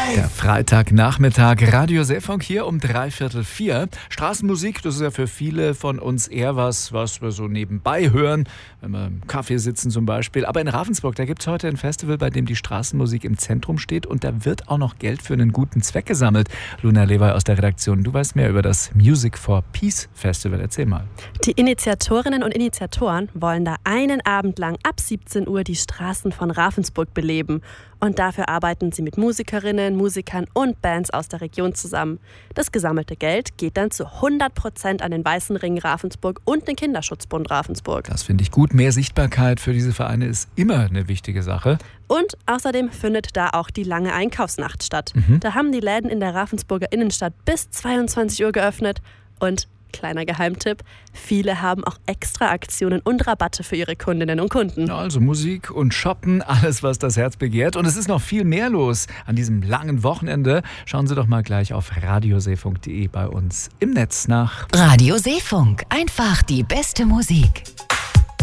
Der Freitagnachmittag, Radio Seefunk hier um 3:45. Straßenmusik, das ist ja für viele von uns eher was wir so nebenbei hören, wenn wir im Café sitzen zum Beispiel. Aber in Ravensburg, da gibt es heute ein Festival, bei dem die Straßenmusik im Zentrum steht und da wird auch noch Geld für einen guten Zweck gesammelt. Luna Lewy aus der Redaktion, du weißt mehr über das Music for Peace Festival. Erzähl mal. Die Initiatorinnen und Initiatoren wollen da einen Abend lang ab 17 Uhr die Straßen von Ravensburg beleben. Und dafür arbeiten sie mit Musikerinnen, Musikern und Bands aus der Region zusammen. Das gesammelte Geld geht dann zu 100% an den Weißen Ring Ravensburg und den Kinderschutzbund Ravensburg. Das finde ich gut. Mehr Sichtbarkeit für diese Vereine ist immer eine wichtige Sache. Und außerdem findet da auch die lange Einkaufsnacht statt. Da haben die Läden in der Ravensburger Innenstadt bis 22 Uhr geöffnet. Und kleiner Geheimtipp, viele haben auch extra Aktionen und Rabatte für ihre Kundinnen und Kunden. Also Musik und Shoppen, alles was das Herz begehrt. Und es ist noch viel mehr los an diesem langen Wochenende. Schauen Sie doch mal gleich auf radioseefunk.de bei uns im Netz nach. Radio Seefunk, einfach die beste Musik.